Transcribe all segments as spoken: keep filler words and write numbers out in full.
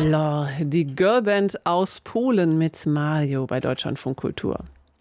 Alors, die Girlband aus Polen mit Mario bei Deutschlandfunk Kultur.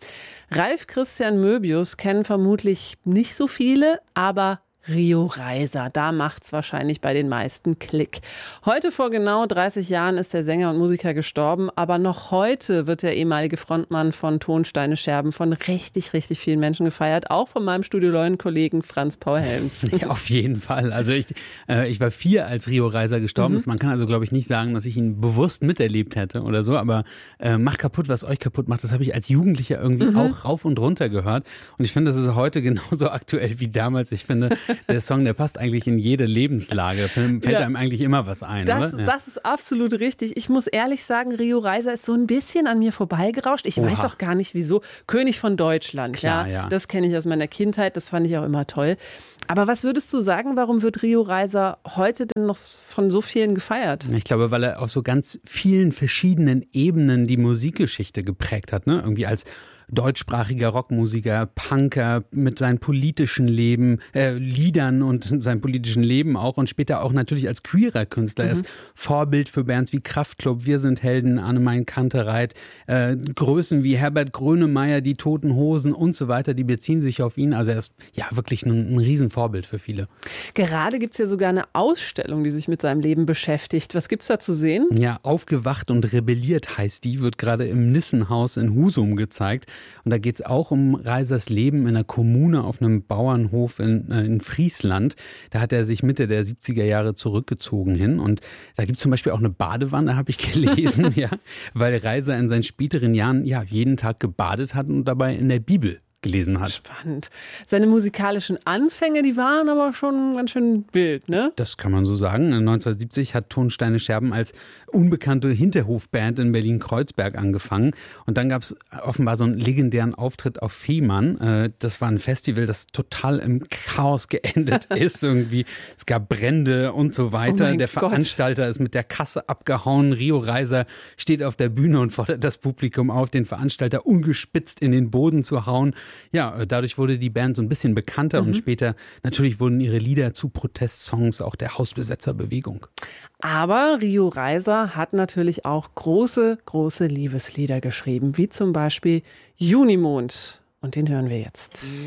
Ralf Christian Möbius kennen vermutlich nicht so viele, aber Rio Reiser, da macht's wahrscheinlich bei den meisten Klick. Heute vor genau dreißig Jahren ist der Sänger und Musiker gestorben, aber noch heute wird der ehemalige Frontmann von Tonsteine Scherben von richtig, richtig vielen Menschen gefeiert, auch von meinem Studio Neun-Kollegen Franz Paul Helms. Ja, auf jeden Fall. Also ich, äh, ich war vier, als Rio Reiser gestorben ist. Mhm. Man kann also, glaube ich, nicht sagen, dass ich ihn bewusst miterlebt hätte oder so, aber äh, macht kaputt, was euch kaputt macht, das habe ich als Jugendlicher irgendwie mhm. auch rauf und runter gehört. Und ich finde, das ist heute genauso aktuell wie damals. Ich finde, der Song, der passt eigentlich in jede Lebenslage. Fällt ja. einem eigentlich immer was ein, das, oder? Ja. Das ist absolut richtig. Ich muss ehrlich sagen, Rio Reiser ist so ein bisschen an mir vorbeigerauscht. Ich Oha. weiß auch gar nicht, wieso. König von Deutschland, Klar, ja. ja. Das kenne ich aus meiner Kindheit. Das fand ich auch immer toll. Aber was würdest du sagen, warum wird Rio Reiser heute denn noch von so vielen gefeiert? Ich glaube, weil er auf so ganz vielen verschiedenen Ebenen die Musikgeschichte geprägt hat, ne? Irgendwie als deutschsprachiger Rockmusiker, Punker mit seinem politischen Leben, äh, Liedern und seinem politischen Leben auch und später auch natürlich als queerer Künstler. Mhm. Er ist Vorbild für Bands wie Kraftklub, Wir sind Helden, Annemarie Kantereit, äh, Größen wie Herbert Grönemeyer, die Toten Hosen und so weiter, die beziehen sich auf ihn. Also er ist ja wirklich ein, ein Riesenvorbild für viele. Gerade gibt es ja sogar eine Ausstellung, die sich mit seinem Leben beschäftigt. Was gibt's da zu sehen? Ja, Aufgewacht und rebelliert heißt die, wird gerade im Nissenhaus in Husum gezeigt. Und da geht es auch um Reisers Leben in einer Kommune auf einem Bauernhof in, äh, in Friesland. Da hat er sich Mitte der siebziger Jahre zurückgezogen hin. Und da gibt es zum Beispiel auch eine Badewanne, habe ich gelesen, ja, weil Reiser in seinen späteren Jahren ja jeden Tag gebadet hat und dabei in der Bibel gelesen hat. Spannend. Seine musikalischen Anfänge, die waren aber schon ganz schön wild, ne? Das kann man so sagen. neunzehnhundertsiebzig hat Tonsteine Scherben als unbekannte Hinterhofband in Berlin-Kreuzberg angefangen. Und dann gab es offenbar so einen legendären Auftritt auf Fehmarn. Das war ein Festival, das total im Chaos geendet ist irgendwie. Es gab Brände und so weiter. Oh der Gott. Veranstalter ist mit der Kasse abgehauen. Rio Reiser steht auf der Bühne und fordert das Publikum auf, den Veranstalter ungespitzt in den Boden zu hauen. Ja, dadurch wurde die Band so ein bisschen bekannter mhm. und später natürlich wurden ihre Lieder zu Protestsongs auch der Hausbesetzerbewegung. Aber Rio Reiser hat natürlich auch große, große Liebeslieder geschrieben, wie zum Beispiel Junimond. Und den hören wir jetzt.